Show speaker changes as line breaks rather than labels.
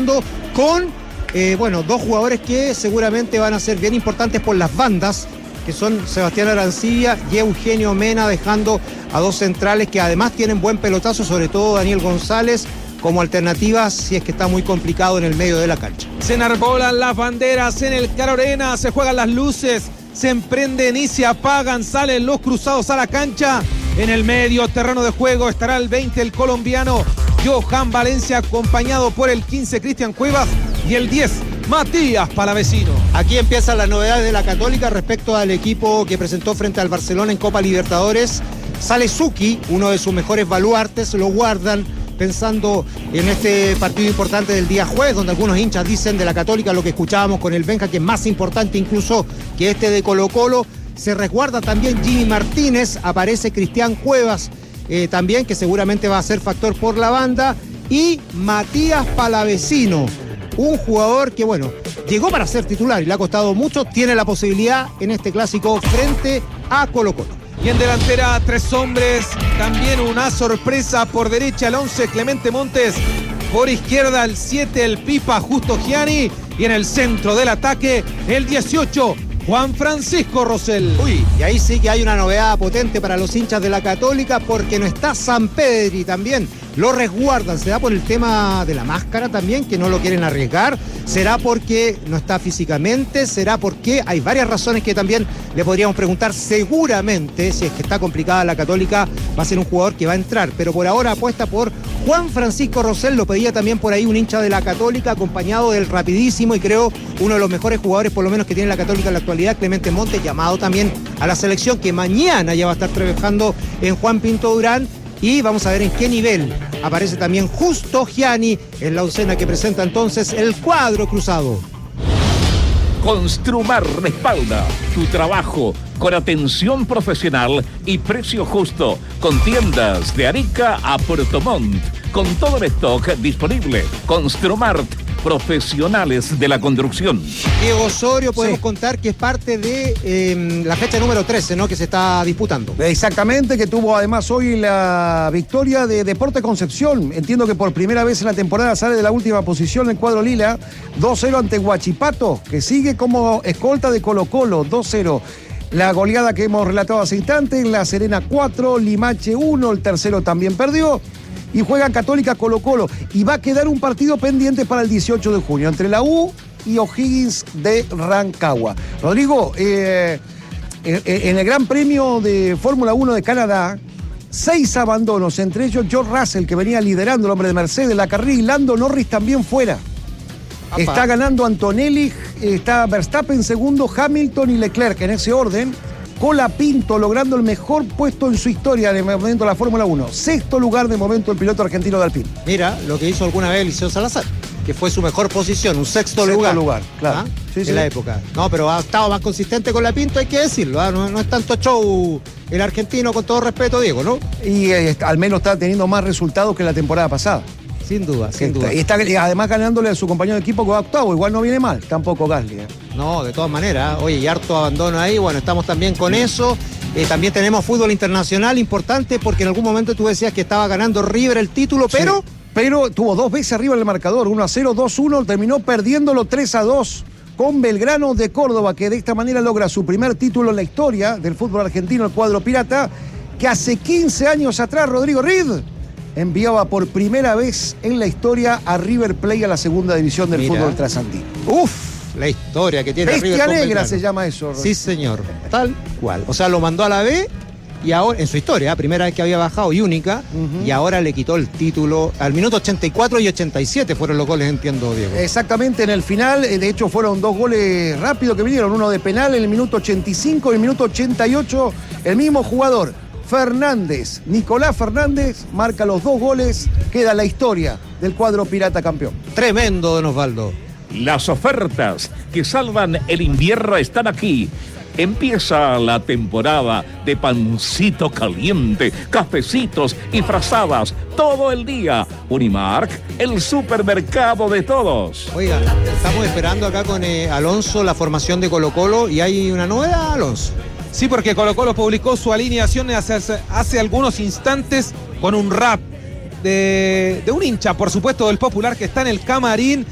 trabajando con, dos jugadores que seguramente van a ser bien importantes por las bandas, que son Sebastián Arancibia y Eugenio Mena, dejando a dos centrales que además tienen buen pelotazo, sobre todo Daniel González, como alternativas si es que está muy complicado en el medio de la cancha.
Se enarbolan las banderas en el Carorena, se juegan las luces, se emprenden y se apagan, salen los cruzados a la cancha. En el medio terreno de juego estará el 20, el colombiano Johan Valencia, acompañado por el 15, Cristian Cuevas, y el 10, Matías Palavecino.
Aquí empiezan las novedades de la Católica respecto al equipo que presentó frente al Barcelona en Copa Libertadores. Sale Zucchi, uno de sus mejores baluartes, lo guardan pensando en este partido importante del día jueves, donde algunos hinchas dicen de la Católica lo que escuchábamos con el Benja, que es más importante incluso que este de Colo-Colo. Se resguarda también Jimmy Martínez, aparece Cristian Cuevas también, que seguramente va a ser factor por la banda, y Matías Palavecino, un jugador que, llegó para ser titular y le ha costado mucho, tiene la posibilidad en este clásico frente a Colo-Colo.
Y en delantera, 3 hombres, también una sorpresa. Por derecha el 11, Clemente Montes. Por izquierda el 7, el Pipa Justo Gianni. Y en el centro del ataque, el 18, Juan Francisco Rosell.
Uy, y ahí sí que hay una novedad potente para los hinchas de la Católica, porque no está Sampedri también. Lo resguardan, ¿será por el tema de la máscara también, que no lo quieren arriesgar? ¿Será porque no está físicamente? ¿Será porque hay varias razones que también le podríamos preguntar? Seguramente, si es que está complicada la Católica, va a ser un jugador que va a entrar, pero por ahora apuesta por Juan Francisco Rosell. Lo pedía también por ahí un hincha de la Católica, acompañado del rapidísimo y creo uno de los mejores jugadores por lo menos que tiene la Católica en la actualidad, Clemente Montes, llamado también a la selección, que mañana ya va a estar trabajando en Juan Pinto Durán. Y vamos a ver en qué nivel aparece también Justo Gianni en la oncena que presenta entonces el cuadro cruzado.
Construmar respalda tu trabajo con atención profesional y precio justo, con tiendas de Arica a Puerto Montt, con todo el stock disponible. Construmart, profesionales de la construcción.
Diego Osorio, podemos contar que es parte de la fecha número 13, ¿no?, que se está disputando.
Exactamente, que tuvo además hoy la victoria de Deportes Concepción. Entiendo que por primera vez en la temporada sale de la última posición el cuadro lila. 2-0 ante Huachipato, que sigue como escolta de Colo-Colo. 2-0. La goleada que hemos relatado hace instantes, La Serena 4, Limache 1, el tercero también perdió. Y juega Católica Colo-Colo. Y va a quedar un partido pendiente para el 18 de junio entre la U y O'Higgins de Rancagua. Rodrigo, en el Gran Premio de Fórmula 1 de Canadá, 6 abandonos, entre ellos George Russell, que venía liderando, el hombre de Mercedes, la carrera, y Lando Norris también fuera. Apa. Está ganando Antonelli, está Verstappen segundo, Hamilton y Leclerc en ese orden. Colapinto logrando el mejor puesto en su historia de momento de la Fórmula 1. 6º lugar de momento el piloto argentino de Alpine.
Mira lo que hizo alguna vez Eliseo Salazar, que fue su mejor posición, un sexto lugar,
claro.
¿Ah? Sí, en la época. No, pero ha estado más consistente con Lapinto, hay que decirlo, ¿ah? No es tanto show el argentino, con todo respeto, Diego, ¿no?
Y al menos está teniendo más resultados que la temporada pasada.
Sin duda, sin duda.
Y está además ganándole a su compañero de equipo que va octavo, igual no viene mal, tampoco Gasly.
No, de todas maneras, oye, y harto abandono ahí, estamos también con eso. También tenemos fútbol internacional importante, porque en algún momento tú decías que estaba ganando River el título, pero...
Sí, pero tuvo 2 veces arriba en el marcador, 1-0, 2-1, terminó perdiéndolo 3-2 con Belgrano de Córdoba, que de esta manera logra su primer título en la historia del fútbol argentino, el cuadro pirata, que hace 15 años atrás, Rodrigo Reed enviaba por primera vez en la historia a River Plate a la segunda división del fútbol trasandino.
¡Uf! La historia que tiene
Bestia
River
Negra se llama eso.
Sí, señor. Tal cual. O sea, lo mandó a la B y ahora, en su historia, primera vez que había bajado y única, y ahora le quitó el título. Al minuto 84 y 87 fueron los goles, entiendo, Diego.
Exactamente, en el final, de hecho, fueron 2 goles rápidos que vinieron. Uno de penal en el minuto 85 y el minuto 88, el mismo jugador. Fernández, Nicolás Fernández, marca los 2 goles, queda la historia del cuadro pirata campeón.
Tremendo, don Osvaldo.
Las ofertas que salvan el invierno están aquí. Empieza la temporada de pancito caliente, cafecitos y frazadas todo el día. Unimark, el supermercado de todos.
Oiga, estamos esperando acá con Alonso la formación de Colo-Colo y hay una novedad, Alonso.
Sí, porque Colo-Colo publicó su alineación hace algunos instantes con un rap de un hincha, por supuesto, del Popular, que está en el camarín.